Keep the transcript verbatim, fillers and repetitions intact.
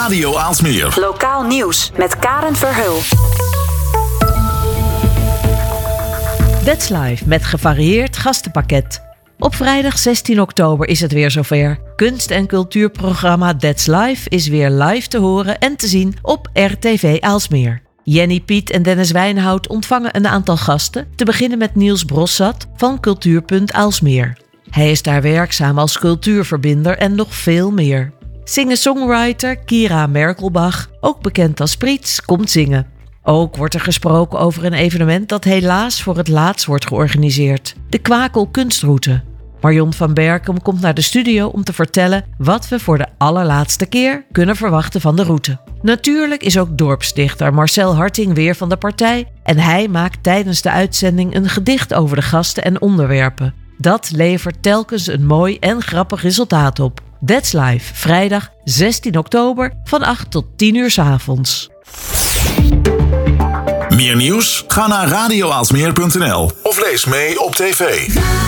Radio Aalsmeer. Lokaal nieuws met Karen Verheul. That's Live met gevarieerd gastenpakket. Op vrijdag zestien oktober is het weer zover. Kunst- en cultuurprogramma That's Live is weer live te horen en te zien op R T V Aalsmeer. Jenny Piet en Dennis Wijnhout ontvangen een aantal gasten, te beginnen met Niels Brossat van Cultuurpunt Aalsmeer. Hij is daar werkzaam als cultuurverbinder en nog veel meer. Singer-songwriter Kira Merkelbach, ook bekend als Priets, komt zingen. Ook wordt er gesproken over een evenement dat helaas voor het laatst wordt georganiseerd. De Kwakel Kunstroute. Marion van Berkem komt naar de studio om te vertellen wat we voor de allerlaatste keer kunnen verwachten van de route. Natuurlijk is ook dorpsdichter Marcel Harting weer van de partij en hij maakt tijdens de uitzending een gedicht over de gasten en onderwerpen. Dat levert telkens een mooi en grappig resultaat op. That's Live, vrijdag zestien oktober van acht tot tien uur 's avonds. Meer nieuws? Ga naar radio aalsmeer punt n l of lees mee op tv.